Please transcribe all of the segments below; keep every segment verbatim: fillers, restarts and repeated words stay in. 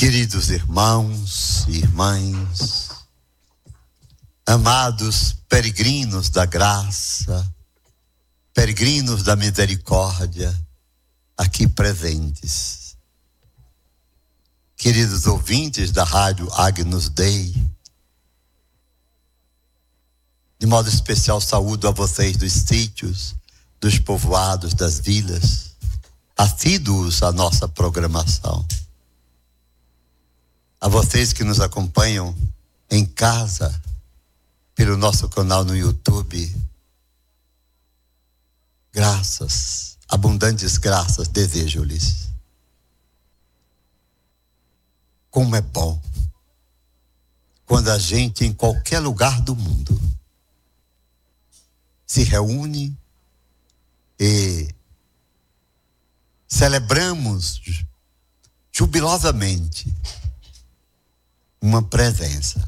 Queridos irmãos e irmãs, amados peregrinos da graça, peregrinos da misericórdia, aqui presentes, queridos ouvintes da rádio Agnus Dei, de modo especial saúdo a vocês dos sítios, dos povoados, das vilas, assíduos à nossa programação. A vocês que nos acompanham em casa, pelo nosso canal no YouTube, graças, abundantes graças desejo-lhes. Como é bom quando a gente, em qualquer lugar do mundo, se reúne e celebramos jubilosamente uma presença,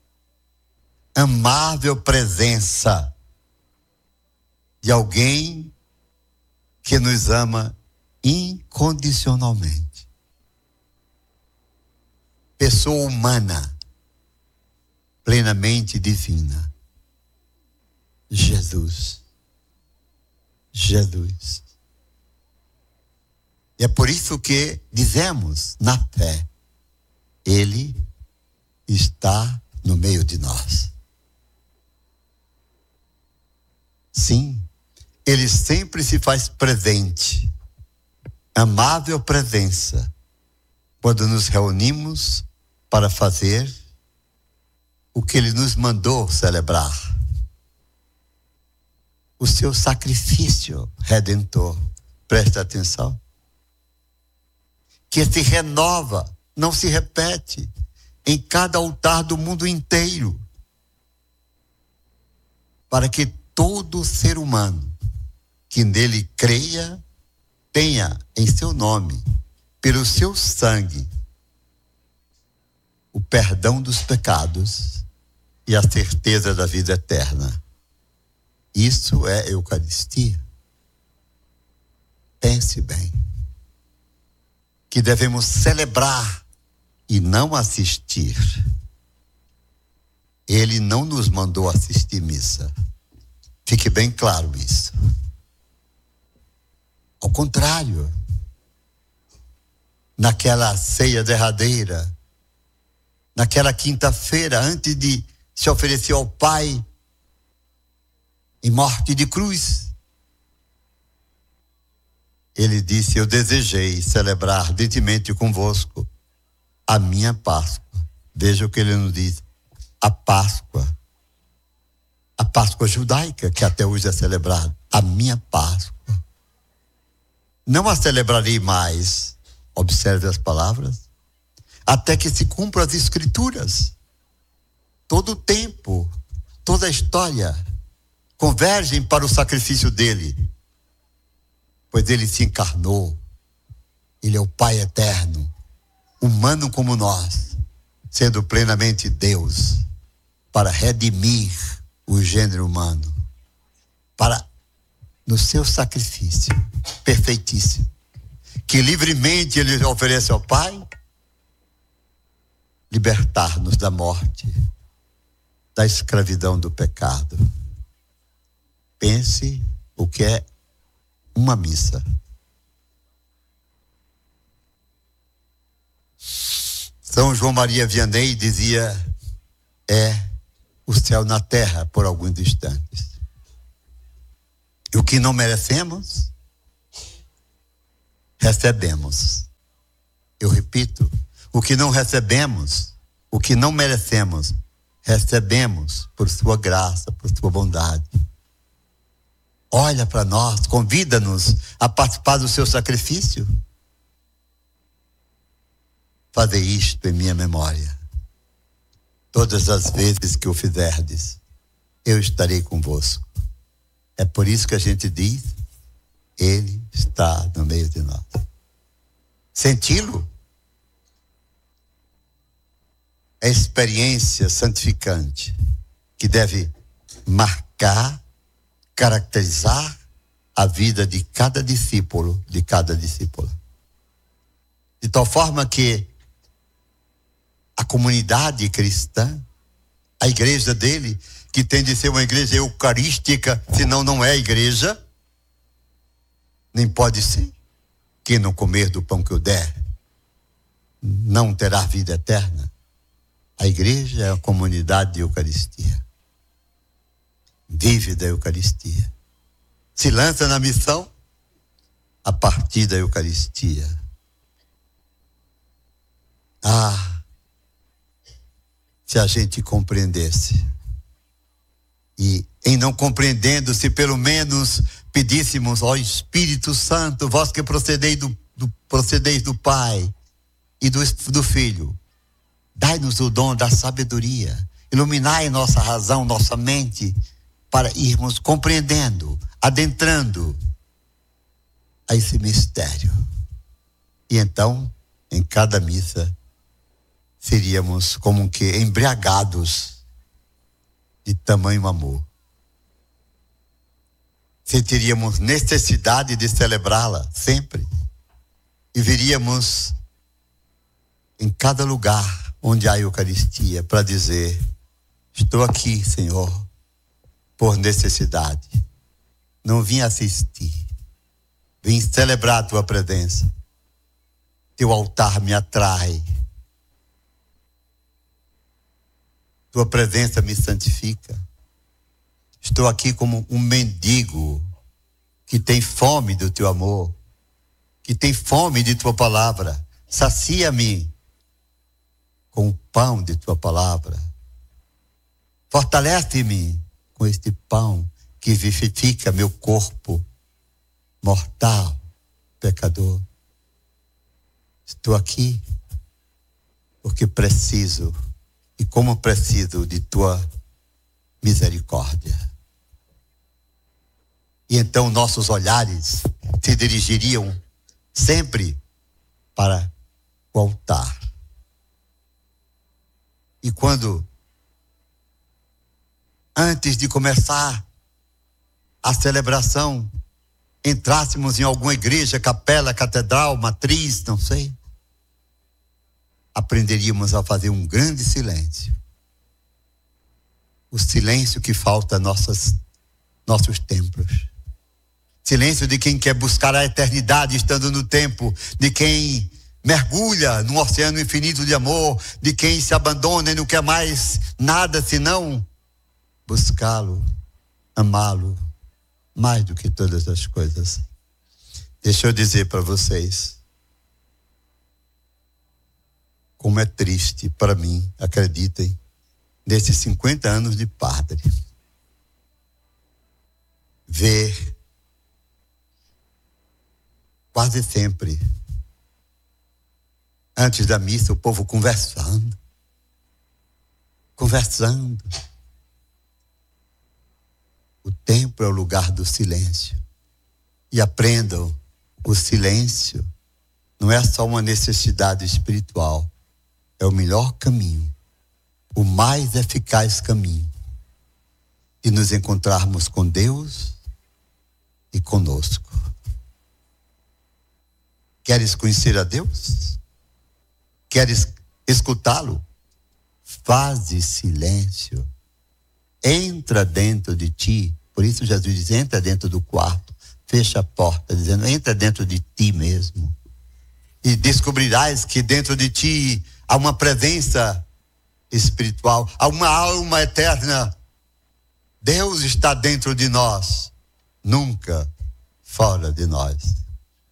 amável presença de alguém que nos ama incondicionalmente. Pessoa humana, plenamente divina. Jesus. Jesus. E é por isso que dizemos na fé, Ele está no meio de nós. Sim, Ele sempre se faz presente, amável presença, quando nos reunimos para fazer o que Ele nos mandou celebrar. O seu sacrifício redentor, presta atenção, que se renova, não se repete, em cada altar do mundo inteiro, para que todo ser humano que nele creia tenha em seu nome, pelo seu sangue, o perdão dos pecados e a certeza da vida eterna. Isso é Eucaristia. Pense bem, que devemos celebrar e não assistir. Ele não nos mandou assistir missa. Fique bem claro isso. Ao contrário, naquela ceia derradeira, naquela quinta-feira, antes de se oferecer ao Pai em morte de cruz, Ele disse: eu desejei celebrar ardentemente convosco a minha Páscoa. Veja o que Ele nos diz: a Páscoa, a Páscoa judaica, que até hoje é celebrada, a minha Páscoa. Não a celebrarei mais, observe as palavras, até que se cumpram as Escrituras. Todo o tempo, toda a história convergem para o sacrifício dele, pois ele se encarnou. Ele é o Pai eterno, humano como nós, sendo plenamente Deus, para redimir o gênero humano, para, no seu sacrifício perfeitíssimo, que livremente ele oferece ao Pai, libertar-nos da morte, da escravidão do pecado. Pense o que é uma missa. São João Maria Vianney dizia: é o céu na terra por alguns instantes. E o que não merecemos, recebemos. Eu repito, o que não recebemos, o que não merecemos, recebemos por sua graça, por sua bondade. Olha para nós, convida-nos a participar do seu sacrifício. Fazei isto em minha memória. Todas as vezes que o fizerdes, eu estarei convosco. É por isso que a gente diz: Ele está no meio de nós. Senti-lo é a experiência santificante que deve marcar, caracterizar a vida de cada discípulo, de cada discípula. De tal forma que a comunidade cristã, a igreja dele, que tem de ser uma igreja eucarística, senão não é igreja, nem pode ser. Quem não comer do pão que eu der, não terá vida eterna. A igreja é a comunidade de Eucaristia. Vive da Eucaristia. Se lança na missão a partir da Eucaristia. Ah, se a gente compreendesse. E em não compreendendo, se pelo menos pedíssemos ao Espírito Santo, vós que procedeis do, do, procedeis do Pai e do, do Filho, dai-nos o dom da sabedoria, iluminai nossa razão, nossa mente, para irmos compreendendo, adentrando a esse mistério. E então, em cada missa, seríamos como que embriagados de tamanho amor. Sentiríamos necessidade de celebrá-la sempre. E viríamos em cada lugar onde há Eucaristia para dizer: estou aqui, Senhor, por necessidade. Não vim assistir, vim celebrar a tua presença. Teu altar me atrai. Tua presença me santifica. Estou aqui como um mendigo que tem fome do teu amor, que tem fome de tua palavra. Sacia-me com o pão de tua palavra. Fortalece-me com este pão que vivifica meu corpo mortal, pecador. Estou aqui porque preciso, e como preciso de tua misericórdia. E então nossos olhares se dirigiriam sempre para o altar. E quando, antes de começar a celebração, entrássemos em alguma igreja, capela, catedral, matriz, não sei, aprenderíamos a fazer um grande silêncio. O silêncio que falta a nossas, nossos templos. Silêncio de quem quer buscar a eternidade estando no tempo, de quem mergulha num oceano infinito de amor, de quem se abandona e não quer mais nada senão buscá-lo, amá-lo, mais do que todas as coisas. Deixa eu dizer para vocês, como é triste para mim, acreditem, nesses cinquenta anos de padre, ver quase sempre, antes da missa, o povo conversando, conversando. O templo é o lugar do silêncio. E aprendam, o silêncio não é só uma necessidade espiritual, é o melhor caminho, o mais eficaz caminho de nos encontrarmos com Deus e conosco. Queres conhecer a Deus? Queres escutá-lo? Faze silêncio. Entra dentro de ti. Por isso Jesus diz, entra dentro do quarto, fecha a porta, dizendo, entra dentro de ti mesmo. E descobrirás que dentro de ti há uma presença espiritual, há uma alma eterna. Deus está dentro de nós, nunca fora de nós.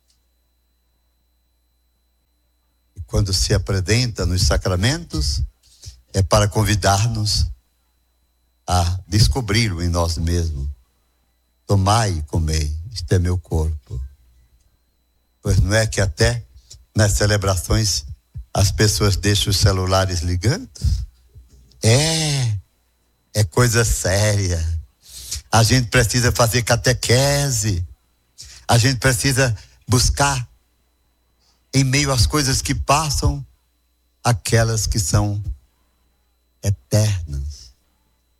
E quando se apresenta nos sacramentos, é para convidar-nos a descobri-lo em nós mesmos. Tomai e comei, isto é meu corpo. Pois não é que até nas celebrações as pessoas deixam os celulares ligando? É, é coisa séria. A gente precisa fazer catequese. A gente precisa buscar, em meio às coisas que passam, aquelas que são eternas.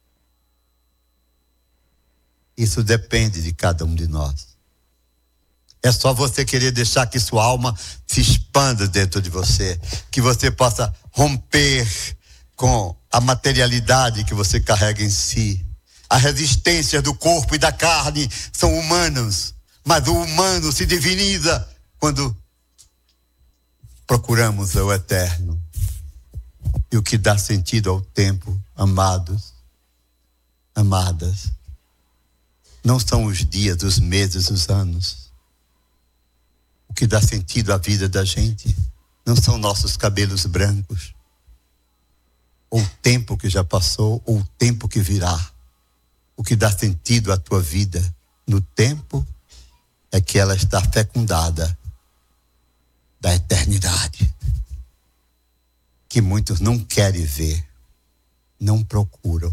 Isso depende de cada um de nós. É só você querer deixar que sua alma se expanda dentro de você, que você possa romper com a materialidade que você carrega em si. As resistências do corpo e da carne são humanas, mas o humano se diviniza quando procuramos o eterno. E o que dá sentido ao tempo, amados, amadas, não são os dias, os meses, os anos. O que dá sentido à vida da gente não são nossos cabelos brancos, ou o tempo que já passou, ou o tempo que virá. O que dá sentido à tua vida no tempo é que ela está fecundada da eternidade, que muitos não querem ver, não procuram.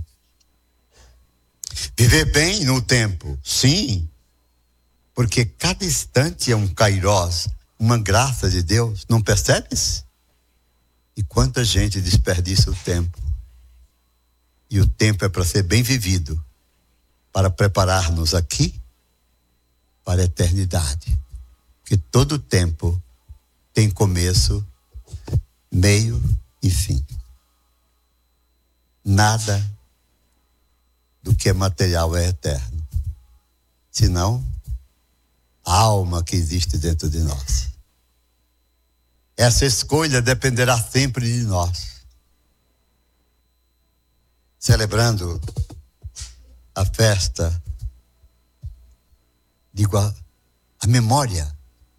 Viver bem no tempo, sim, porque cada instante é um kairós, uma graça de Deus, não percebes? E quanta gente desperdiça o tempo. E o tempo é para ser bem vivido, para preparar-nos aqui para a eternidade. Porque todo tempo tem começo, meio e fim. Nada do que é material é eterno, senão a alma que existe dentro de nós. Essa escolha dependerá sempre de nós. Celebrando a festa, digo a, a memória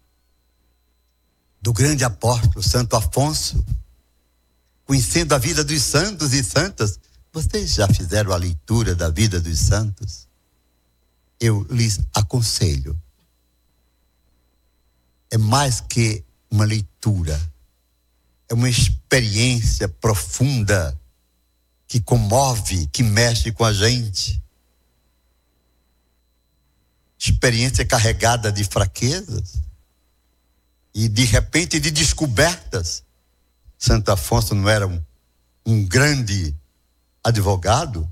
do grande apóstolo Santo Afonso, conhecendo a vida dos santos e santas. Vocês já fizeram a leitura da vida dos santos? Eu lhes aconselho. É mais que uma leitura, é uma experiência profunda que comove, que mexe com a gente. Experiência carregada de fraquezas e de repente de descobertas. Santo Afonso não era um, um grande advogado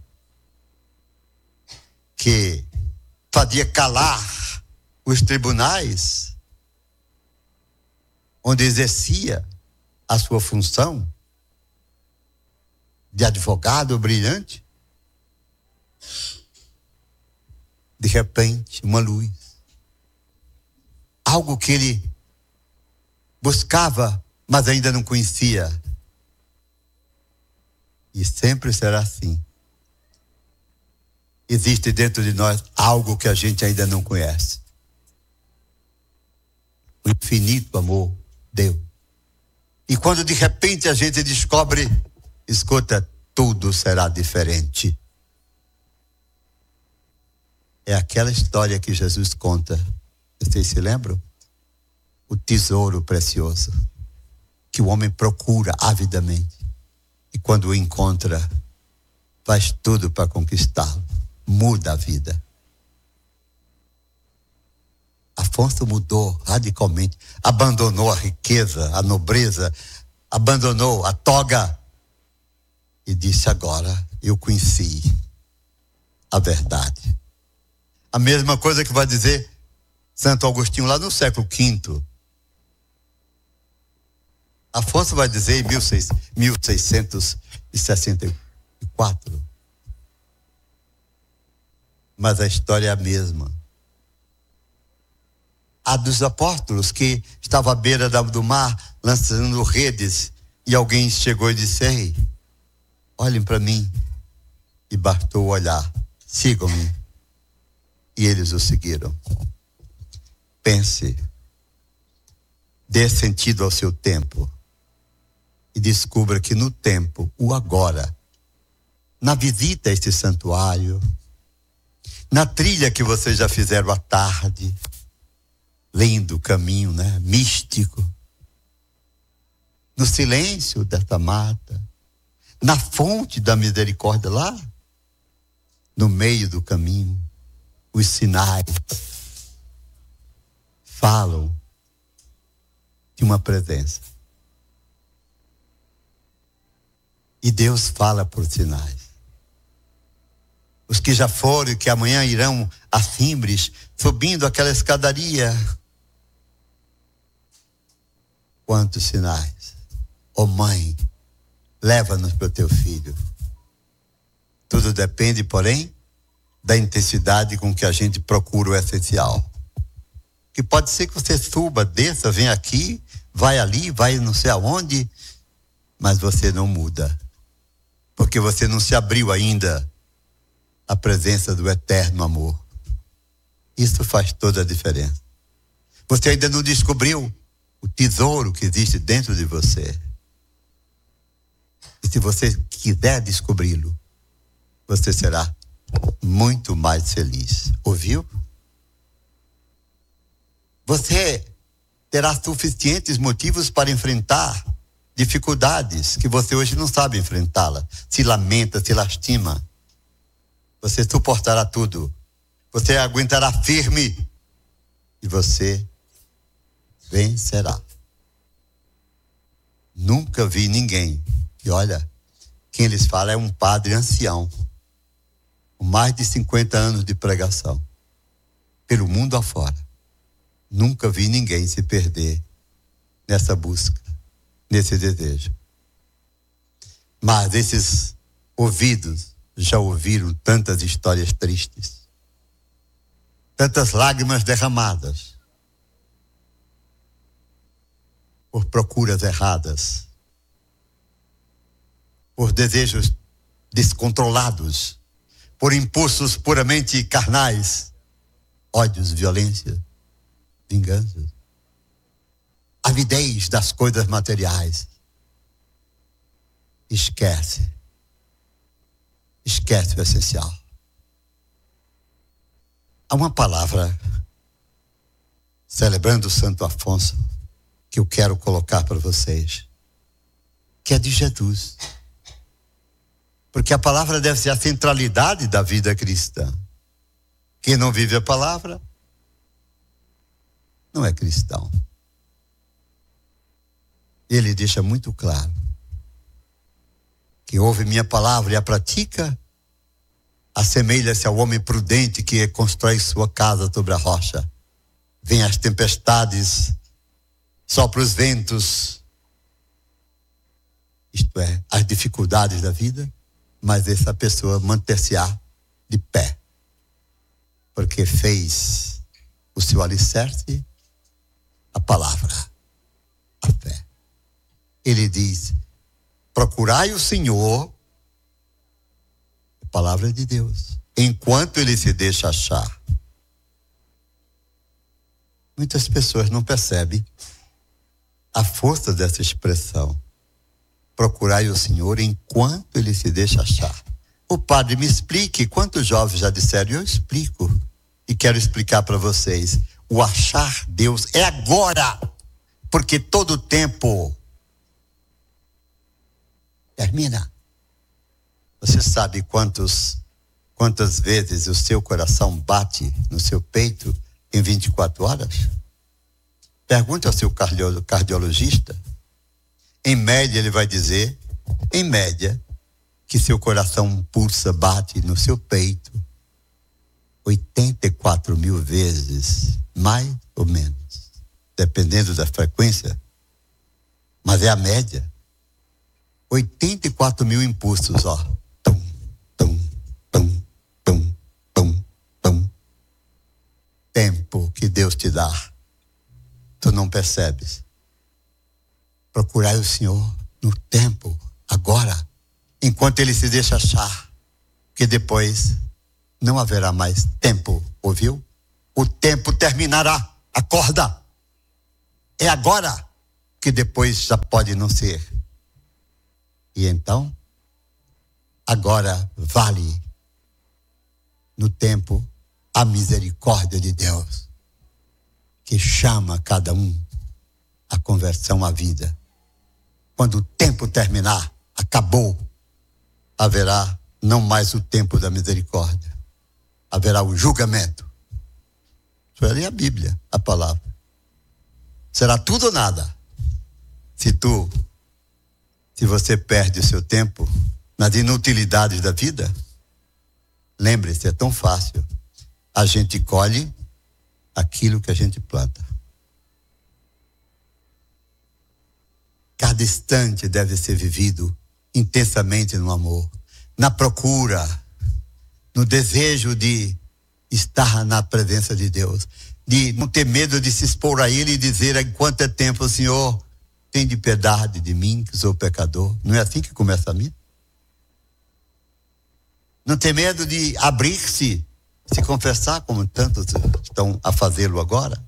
que fazia calar os tribunais onde exercia a sua função de advogado brilhante? De repente, uma luz. Algo que ele buscava, mas ainda não conhecia. E sempre será assim. Existe dentro de nós algo que a gente ainda não conhece. O infinito amor, Deus. E quando de repente a gente descobre, escuta, tudo será diferente. É aquela história que Jesus conta. Vocês se lembram? O tesouro precioso que o homem procura avidamente. E quando o encontra, faz tudo para conquistá-lo. Muda a vida. Afonso mudou radicalmente. Abandonou a riqueza, a nobreza, abandonou a toga e disse: agora eu conheci a verdade. A mesma coisa que vai dizer Santo Agostinho lá no século quinto. Afonso vai dizer em mil seiscentos e sessenta e quatro. Mas a história é a mesma. A dos apóstolos que estavam à beira do mar lançando redes e alguém chegou e disse: ei, olhem para mim. E bastou olhar, sigam-me. E eles o seguiram. Pense, dê sentido ao seu tempo e descubra que no tempo, o agora, na visita a este santuário, na trilha que vocês já fizeram à tarde, lendo o caminho, né, místico, no silêncio desta mata, na fonte da misericórdia lá, no meio do caminho, os sinais falam de uma presença. E Deus fala por sinais. Os que já foram e que amanhã irão a Fimbres, subindo aquela escadaria, Quantos sinais. Ô oh, mãe, leva-nos para o teu filho. Tudo depende, porém, da intensidade com que a gente procura o essencial. Que pode ser que você suba, desça, vem aqui, vai ali, vai não sei aonde, mas você não muda. Porque você não se abriu ainda à presença do eterno amor. Isso faz toda a diferença. Você ainda não descobriu o tesouro que existe dentro de você. E se você quiser descobri-lo, você será muito mais feliz. Ouviu? Você terá suficientes motivos para enfrentar dificuldades que você hoje não sabe enfrentá-la. Se lamenta, se lastima. Você suportará tudo. Você aguentará firme. E você vencerá. Nunca vi ninguém que, olha, quem lhes fala é um padre ancião, com mais de cinquenta anos de pregação, pelo mundo afora. Nunca vi ninguém se perder nessa busca, nesse desejo. Mas esses ouvidos já ouviram tantas histórias tristes, tantas lágrimas derramadas por procuras erradas, por desejos descontrolados, por impulsos puramente carnais, ódios, violência, vingança, avidez das coisas materiais. Esquece. Esquece o essencial. Há uma palavra, celebrando o Santo Afonso, que eu quero colocar para vocês, que é de Jesus. Porque a palavra deve ser a centralidade da vida cristã. Quem não vive a palavra não é cristão. Ele deixa muito claro: quem ouve minha palavra e a pratica, assemelha-se ao homem prudente que constrói sua casa sobre a rocha. Vêm as tempestades, sopra os ventos, isto é, as dificuldades da vida, mas essa pessoa manter-se-á de pé, porque fez o seu alicerce, a palavra, a fé. Ele diz: procurai o Senhor, a palavra de Deus, enquanto ele se deixa achar. Muitas pessoas não percebem a força dessa expressão. Procurai o Senhor enquanto ele se deixa achar. O padre, me explique. Quantos jovens já disseram? Eu explico. E quero explicar para vocês. O achar Deus é agora. Porque todo tempo termina. Você sabe quantos, quantas vezes o seu coração bate no seu peito em vinte e quatro horas? Pergunte ao seu cardiologista. Em média, ele vai dizer, em média, que seu coração pulsa, bate no seu peito oitenta e quatro mil vezes, mais ou menos, dependendo da frequência, mas é a média. oitenta e quatro mil impulsos, ó. Tum, tum, tum, tum, tum, tum. Tempo que Deus te dá, tu não percebes. Procurai o Senhor no tempo, agora, enquanto ele se deixa achar, que depois não haverá mais tempo, ouviu? O tempo terminará, acorda. É agora, que depois já pode não ser. E então, agora vale no tempo a misericórdia de Deus, que chama cada um à conversão à vida. Quando o tempo terminar, acabou, haverá não mais o tempo da misericórdia, haverá o julgamento. Isso é a Bíblia, a palavra. Será tudo ou nada. Se tu, se você perde o seu tempo nas inutilidades da vida, lembre-se, é tão fácil. A gente colhe aquilo que a gente planta. Cada instante deve ser vivido intensamente no amor, na procura, no desejo de estar na presença de Deus, de não ter medo de se expor a Ele e dizer: enquanto é tempo, Senhor, tem de piedade de mim, que sou pecador. Não é assim que começa a mim? Não ter medo de abrir-se, se confessar, como tantos estão a fazê-lo agora.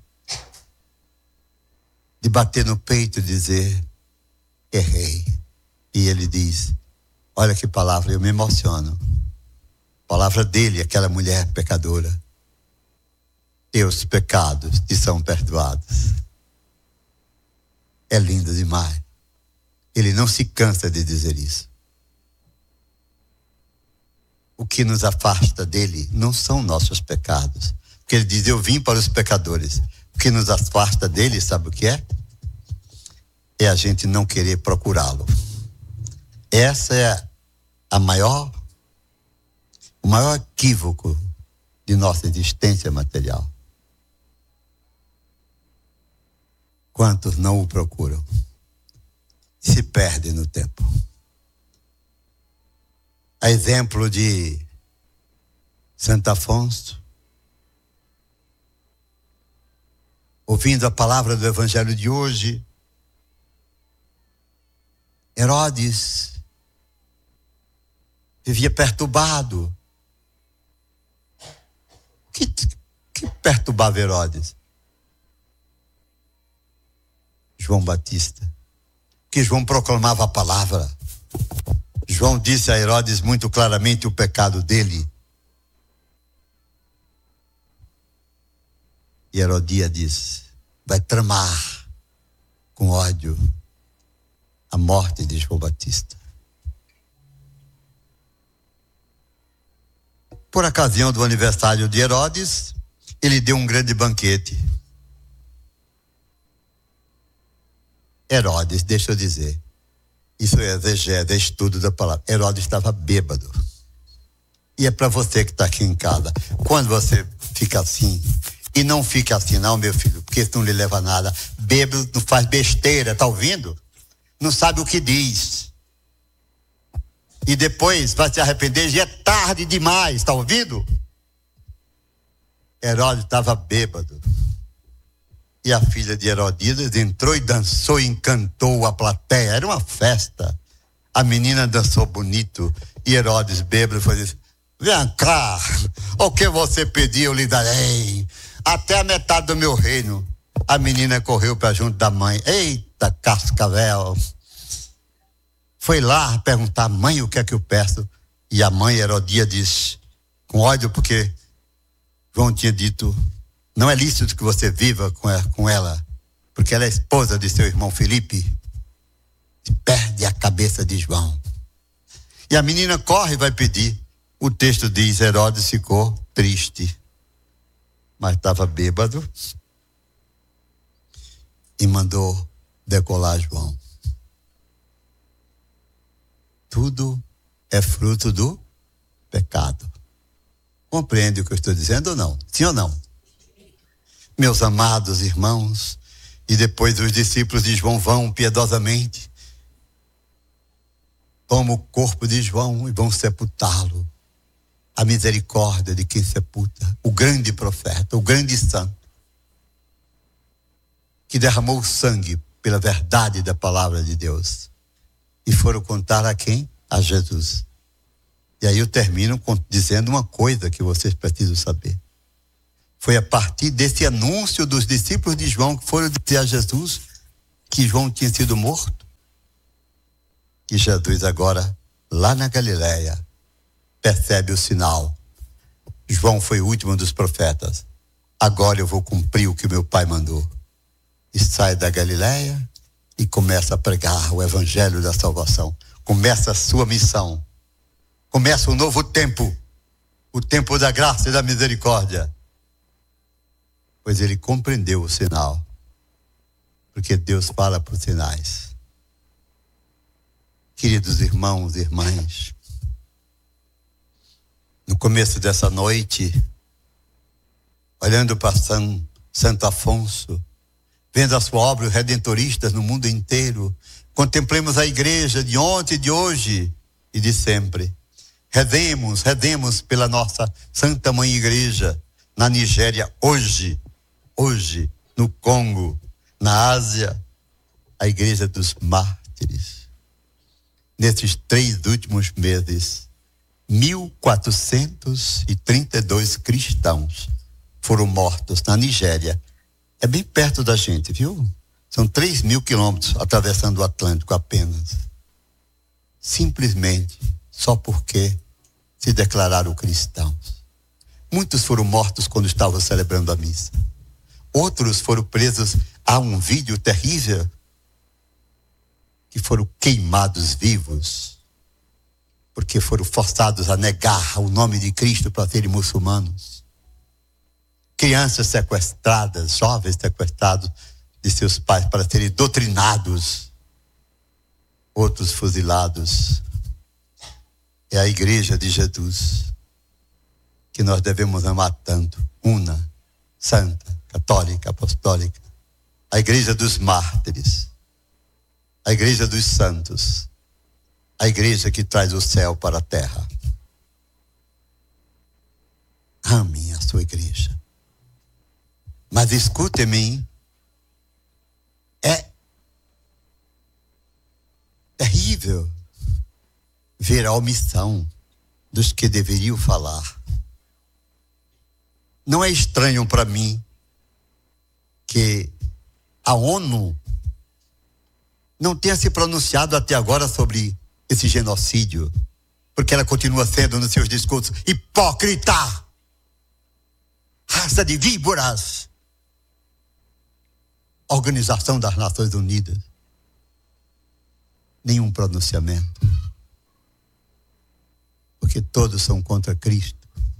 De bater no peito e dizer: errei. E ele diz, olha que palavra, eu me emociono. Palavra dele, aquela mulher pecadora: teus pecados te são perdoados. É lindo demais. Ele não se cansa de dizer isso. O que nos afasta dele não são nossos pecados. Porque ele diz: eu vim para os pecadores. O que nos afasta dele, sabe o que é? É a gente não querer procurá-lo. Essa é a maior, o maior equívoco de nossa existência material. Quantos não o procuram? Se perdem no tempo. A exemplo de Santo Afonso, ouvindo a palavra do Evangelho de hoje, Herodes vivia perturbado. O que, que perturbava Herodes? João Batista, que João proclamava a palavra. João disse a Herodes muito claramente o pecado dele. E Herodías diz: vai tramar com ódio a morte de João Batista. Por ocasião do aniversário de Herodes, ele deu um grande banquete. Herodes, deixa eu dizer, isso é exegese, é estudo da palavra. Herodes estava bêbado. E é para você que está aqui em casa, quando você fica assim, e não fica assim não, meu filho, porque isso não lhe leva a nada. Bêbado não faz besteira, tá ouvindo? Não sabe o que diz. E depois vai se arrepender, já é tarde demais, tá ouvindo? Herodes estava bêbado. E a filha de Herodías entrou e dançou e encantou a plateia. Era uma festa. A menina dançou bonito. E Herodes, bêbado, foi dizer: vem cá, o que você pediu eu lhe darei. Até a metade do meu reino. A menina correu para junto da mãe. Eita, cascavel. Foi lá perguntar: mãe, o que é que eu peço? E a mãe Herodías diz, com ódio, porque João tinha dito: não é lícito que você viva com ela, porque ela é esposa de seu irmão Felipe. E perde a cabeça de João. E a menina corre e vai pedir. O texto diz: Herodes ficou triste, mas estava bêbado, e mandou decolar João. Tudo é fruto do pecado. Compreende o que eu estou dizendo ou não? Sim ou não? Meus amados irmãos, e depois os discípulos de João vão piedosamente, tomam o corpo de João e vão sepultá-lo. A misericórdia de quem sepulta, o grande profeta, o grande santo, que derramou o sangue pela verdade da palavra de Deus. E foram contar a quem? A Jesus. E aí eu termino dizendo uma coisa que vocês precisam saber. Foi a partir desse anúncio dos discípulos de João que foram dizer a Jesus que João tinha sido morto. E Jesus agora, lá na Galileia, percebe o sinal. João foi o último dos profetas. Agora eu vou cumprir o que meu pai mandou. E sai da Galileia e começa a pregar o evangelho da salvação. Começa a sua missão. Começa um novo tempo. O tempo da graça e da misericórdia. Pois ele compreendeu o sinal. Porque Deus fala por sinais. Queridos irmãos e irmãs, no começo dessa noite, olhando para São, Santo Afonso, vendo a sua obra redentorista no mundo inteiro. Contemplemos a igreja de ontem, de hoje e de sempre. Redemos, redemos pela nossa Santa Mãe Igreja na Nigéria hoje, hoje, no Congo, na Ásia, a Igreja dos Mártires. Nesses três últimos meses, mil quatrocentos e trinta e dois cristãos foram mortos na Nigéria. É bem perto da gente, viu? São três mil quilômetros atravessando o Atlântico apenas. Simplesmente só porque se declararam cristãos. Muitos foram mortos quando estavam celebrando a missa. Outros foram presos a um vídeo terrível, que foram queimados vivos, porque foram forçados a negar o nome de Cristo para serem muçulmanos. Crianças sequestradas, jovens sequestrados de seus pais para serem doutrinados. Outros fuzilados. É a Igreja de Jesus que nós devemos amar tanto. Una, santa, católica, apostólica. A Igreja dos Mártires. A Igreja dos Santos. A Igreja que traz o céu para a terra. Ame a sua igreja. Mas escute-me, é terrível ver a omissão dos que deveriam falar. Não é estranho para mim que a ONU não tenha se pronunciado até agora sobre esse genocídio, porque ela continua sendo nos seus discursos hipócrita, raça de víboras. Organização das Nações Unidas, nenhum pronunciamento, porque todos são contra Cristo.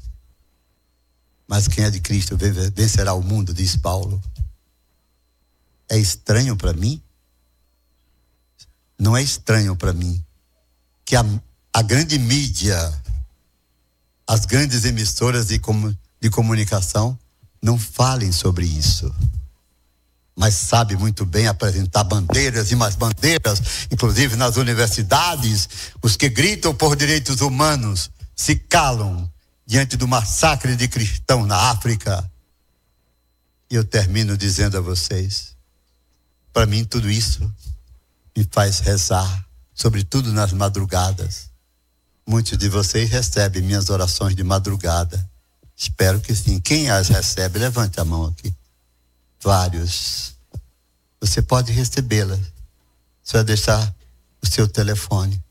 Mas quem é de Cristo vencerá o mundo, diz Paulo. É estranho para mim? Não é estranho para mim que a, a grande mídia, as grandes emissoras de, comu, de comunicação não falem sobre isso. Mas sabe muito bem apresentar bandeiras e mais bandeiras, inclusive nas universidades. Os que gritam por direitos humanos se calam diante do massacre de cristãos na África. E eu termino dizendo a vocês, para mim tudo isso me faz rezar, sobretudo nas madrugadas. Muitos de vocês recebem minhas orações de madrugada. Espero que sim. Quem as recebe, levante a mão aqui. Vários. Você pode recebê-las. Você vai deixar o seu telefone.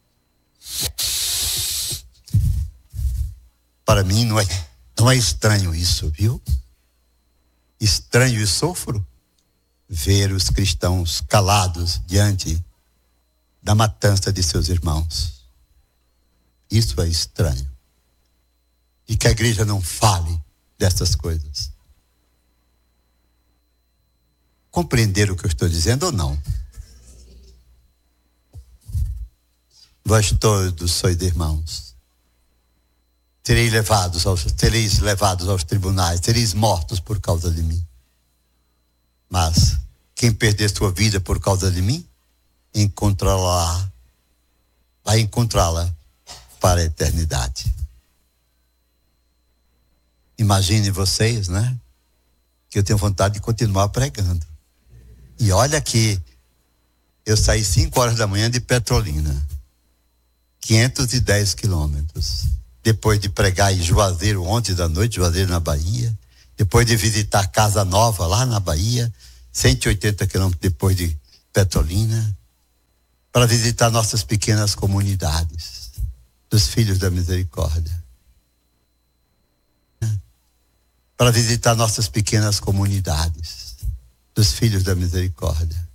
Para mim não é, não é estranho isso, viu? Estranho e sofro ver os cristãos calados diante da matança de seus irmãos. Isso é estranho. E que a igreja não fale dessas coisas. Compreenderam o que eu estou dizendo ou não? Vós todos sois irmãos. Tereis levados aos, tereis levados aos tribunais, sereis mortos por causa de mim. Mas quem perder sua vida por causa de mim, encontrá-la, vai encontrá-la para a eternidade. Imagine vocês, né? Que eu tenho vontade de continuar pregando. E olha que eu saí cinco horas da manhã de Petrolina, quinhentos e dez quilômetros. Depois de pregar em Juazeiro ontem da noite, Juazeiro na Bahia. Depois de visitar Casa Nova lá na Bahia, cento e oitenta quilômetros depois de Petrolina, para visitar nossas pequenas comunidades dos Filhos da Misericórdia. Para visitar nossas pequenas comunidades dos Filhos da Misericórdia.